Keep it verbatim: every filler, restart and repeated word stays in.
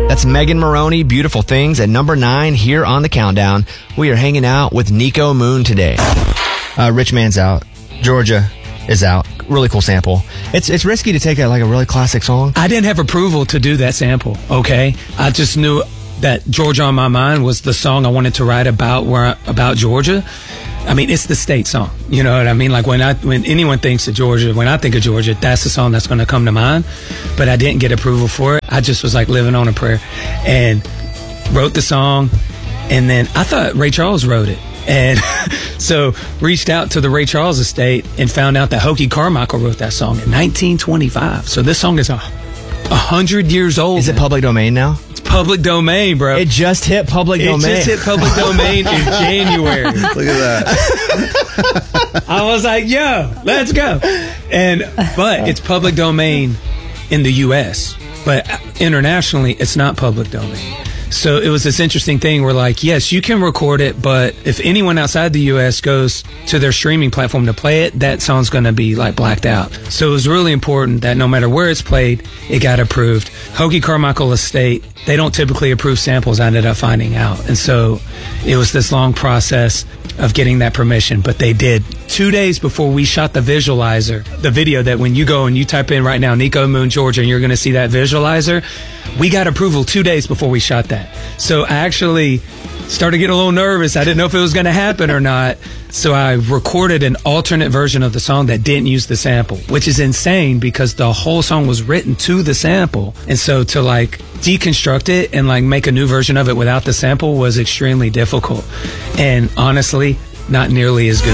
That's Megan Moroney, Beautiful Things, at number nine here on the countdown. We are hanging out with Nico Moon today. Uh, Rich Man's out. Georgia is out. Really cool sample. It's it's risky to take a, like a really classic song. I didn't have approval to do that sample, okay? I just knew that Georgia on My Mind was the song I wanted to write about where I, about Georgia. I mean, it's the state song. You know what I mean? Like when I when anyone thinks of Georgia, when I think of Georgia, that's the song that's going to come to mind. But I didn't get approval for it. I just was like living on a prayer and wrote the song. And then I thought Ray Charles wrote it. And so reached out to the Ray Charles estate and found out that Hoakie Carmichael wrote that song in nineteen twenty-five. So this song is a, a hundred years old. Is it public domain now? It's public domain, bro. It just hit public it domain. It just hit public domain in January. Look at that. I was like, yo, let's go. And but it's public domain in the U S, but internationally, it's not public domain. So it was this interesting thing where, like, yes, you can record it, but if anyone outside the U S goes to their streaming platform to play it, that song's going to be, like, blacked out. So it was really important that no matter where it's played, it got approved. Hoakie Carmichael Estate, they don't typically approve samples, I ended up finding out. And so it was this long process of getting that permission, but they did. Two days before we shot the visualizer, the video that when you go and you type in right now, Nico Moon, Georgia, and you're going to see that visualizer, we got approval two days before we shot that. So I actually started getting a little nervous. I didn't know if it was going to happen or not. So I recorded an alternate version of the song that didn't use the sample, which is insane because the whole song was written to the sample. And so to like deconstruct it and like make a new version of it without the sample was extremely difficult. And honestly, not nearly as good.